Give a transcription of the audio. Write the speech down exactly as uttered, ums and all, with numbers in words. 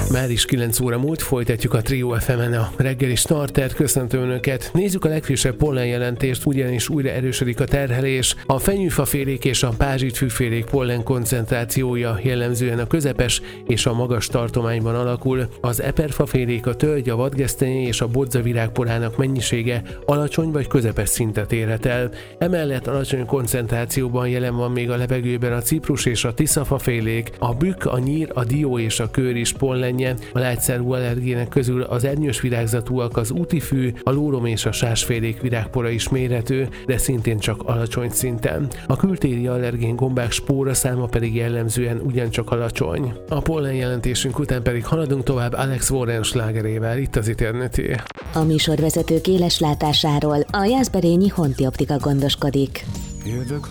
Már is kilenc óra múlt, folytatjuk a Trio ef emen a reggeli startert, köszöntöm Önöket. Nézzük a legfrissebb pollenjelentést, ugyanis újra erősödik a terhelés. A fenyőfafélék és a pázsitfűfélék pollen koncentrációja jellemzően a közepes és a magas tartományban alakul. Az eperfafélék, a tölgy, a vadgesztenye és a bodzavirágporának mennyisége alacsony vagy közepes szintet érhet el. Emellett alacsony koncentrációban jelen van még a levegőben a ciprus és a tiszafafélék, a bükk, a nyír, a dió és a kőr is pollenje. A lágyszárú allergének közül az ernyős virágzatúak, az útifű, a lórom és a sásfélék virágpora is mérhető, de szintén csak alacsony szinten. A kültéri allergén gombák spóra száma pedig jellemzően ugyancsak alacsony. A pollen jelentésünk után pedig haladunk tovább Alex Warren slágerével, itt az Eternity. A műsorvezetők éles látásáról a Jászberényi Honti Optika gondoskodik.